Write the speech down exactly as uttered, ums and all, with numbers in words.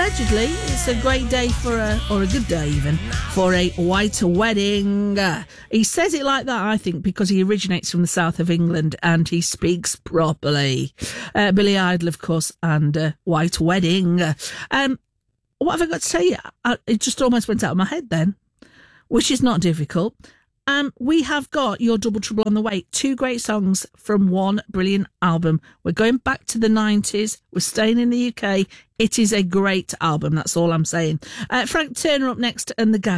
allegedly, it's a great day for a, or a good day even, for a white wedding. Uh, he says it like that, I think, because he originates from the south of England and he speaks properly. Uh, Billy Idol, of course, and uh, white wedding. Um, what have I got to say? I, it just almost went out of my head then, which is not difficult. Um, we have got Your Double Trouble on the Way. Two great songs from one brilliant album. We're going back to the nineties. We're staying in the U K. It is a great album. That's all I'm saying. Uh, Frank Turner up next and the Gang.